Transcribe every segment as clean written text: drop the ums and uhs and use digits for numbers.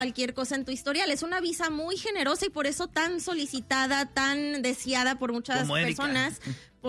cualquier cosa en tu historial. Es una visa muy generosa y por eso tan solicitada, tan deseada por muchas personas.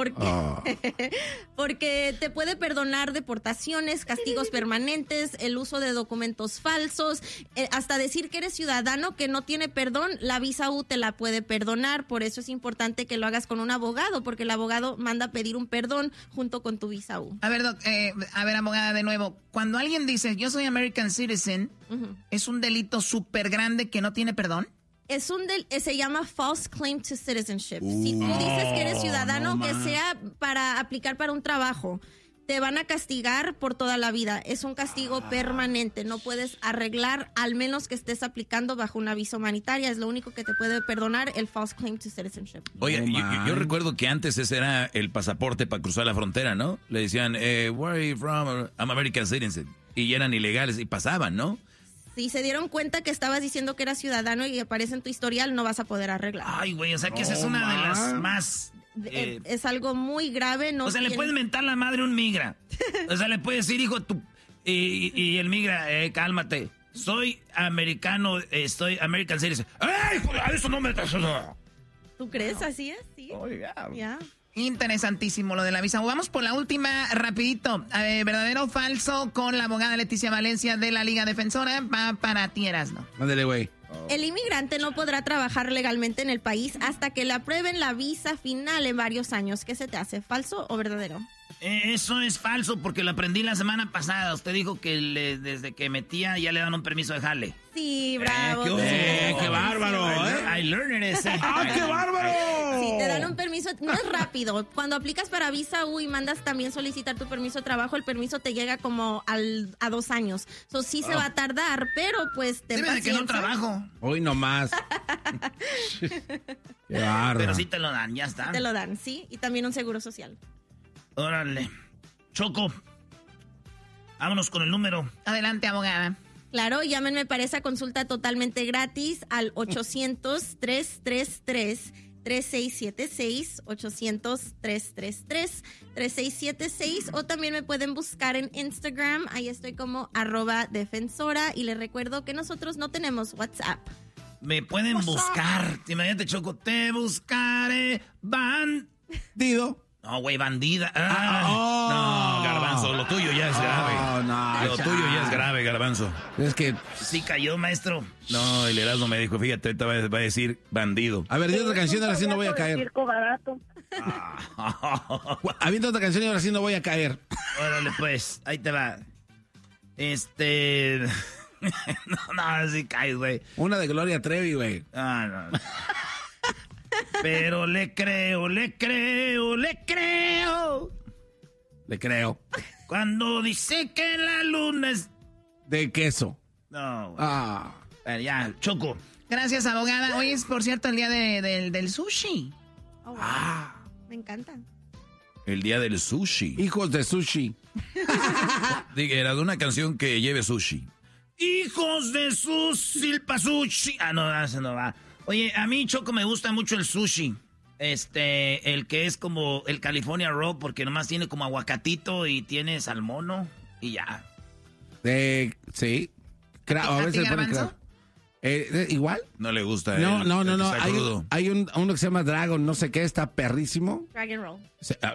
Porque te puede perdonar deportaciones, castigos permanentes, el uso de documentos falsos, hasta decir que eres ciudadano que no tiene perdón, la visa U te la puede perdonar. Por eso es importante que lo hagas con un abogado, porque el abogado manda a pedir un perdón junto con tu visa U. A ver, abogada, de nuevo, cuando alguien dice yo soy American Citizen, ¿es un delito súper grande que no tiene perdón? Se llama false claim to citizenship. Si tú dices que eres ciudadano, que sea para aplicar para un trabajo, te van a castigar por toda la vida. Es un castigo permanente. No puedes arreglar al menos que estés aplicando bajo una visa humanitaria. Es lo único que te puede perdonar el false claim to citizenship. Oye, yo recuerdo que antes ese era el pasaporte para cruzar la frontera, ¿no? Le decían, where are you from? I'm American citizen. Y eran ilegales y pasaban, ¿no? Si se dieron cuenta que estabas diciendo que eras ciudadano y aparece en tu historial, no vas a poder arreglar. Ay, güey, o sea que esa es una de las más... es algo muy grave. No, o sea, le puedes mentar la madre a un migra. O sea, le puedes decir, hijo, y el migra, cálmate. Soy americano, estoy American Citizen. ¡Ay, a eso no me... ¿Tú crees? ¿Así es? Sí. Oh, yeah. Interesantísimo lo de la visa. Vamos por la última, rapidito. ¿Verdadero o falso con la abogada Leticia Valencia de la Liga Defensora? Va para ti, Erasno. Ándale, güey. El inmigrante no podrá trabajar legalmente en el país hasta que le aprueben la visa final en varios años. ¿Qué se te hace? ¿Falso o verdadero? Eso es falso porque lo aprendí la semana pasada. Usted dijo que desde que metía ya le dan un permiso de jale. Sí, bravo. ¡Qué bárbaro! I learned it. ¡Ah, qué bárbaro! Sí, te dan un permiso. No es rápido. Cuando aplicas para visa U y mandas también solicitar tu permiso de trabajo, el permiso te llega como a 2 años. So, sí se va a tardar, pero pues ten paciencia. Que no trabajo. Hoy nomás. ¡Qué bárbaro! Pero sí te lo dan, ya está. Te lo dan, sí. Y también un seguro social. Órale. Choco, vámonos con el número. Adelante, abogada. Claro, llámenme para esa consulta totalmente gratis al 800-333-3676, 800-333-3676, o también me pueden buscar en Instagram, ahí estoy como @defensora, y les recuerdo que nosotros no tenemos WhatsApp. Me pueden buscar, imagínate, Choco, te buscaré, bandido. No, güey, bandida. No, Garbanzo, lo tuyo ya es grave. Lo tuyo ya es grave, Garbanzo. Es que... Sí cayó, maestro. No, el Erasmo me dijo, fíjate, ahorita va a decir bandido. A ver, di otra canción, ahora sí no voy a caer. Circo barato. Habiendo otra canción y ahora sí no voy a caer. Órale, pues, ahí te va. No, así caes, güey. Una de Gloria Trevi, güey. No. Pero le creo. Cuando dice que la luna es... de queso. No. Ya, Choco. Gracias, abogada. Hoy es, por cierto, el día del sushi. Oh, wow. Me encanta. El día del sushi. Hijos de sushi. Era de una canción que lleve sushi. Hijos de sushi. No, eso no va. Oye, a mí, Choco, me gusta mucho el sushi. El que es como el California Roll, porque nomás tiene como aguacatito y tiene salmono y ya. Sí. A veces le ponen ¿igual? No le gusta. No. Hay uno que se llama Dragon, no sé qué, está perrísimo. Dragon Roll.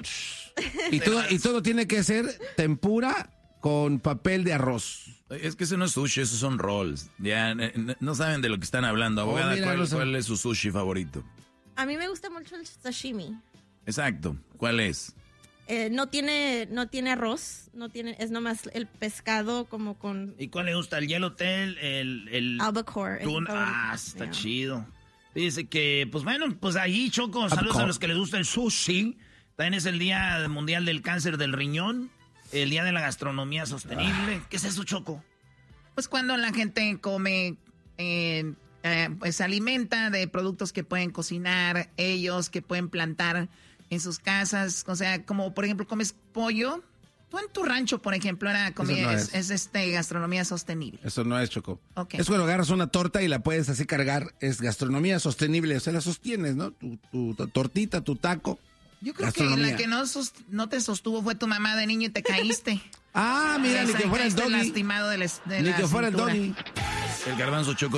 Y todo tiene que ser tempura con papel de arroz. Es que eso no es sushi, esos son rolls. Ya no saben de lo que están hablando. Abogada, ¿cuál es su sushi favorito? A mí me gusta mucho el sashimi. Exacto. ¿Cuál es? No tiene arroz, es nomás el pescado como con... ¿Y cuál le gusta? ¿El Yellowtail? El albacore. Está chido. Dice que, pues bueno, pues ahí, Choco, saludos a los que les gusta el sushi. También es el Día Mundial del Cáncer del Riñón. El Día de la Gastronomía Sostenible. ¿Qué es eso, Choco? Pues cuando la gente come, pues se alimenta de productos que pueden cocinar ellos, que pueden plantar en sus casas. O sea, como por ejemplo comes pollo. Tú en tu rancho, por ejemplo, era comida, es gastronomía sostenible. Eso no es, Choco. Okay. Es cuando agarras una torta y la puedes así cargar. Es gastronomía sostenible. O sea, la sostienes, ¿no? Tu tortita, tu taco. Yo creo que la que no te sostuvo fue tu mamá de niño y te caíste. Mira, ni que fuera el doggy. Lastimado de ni que fuera el doggy. El garbanzo Choco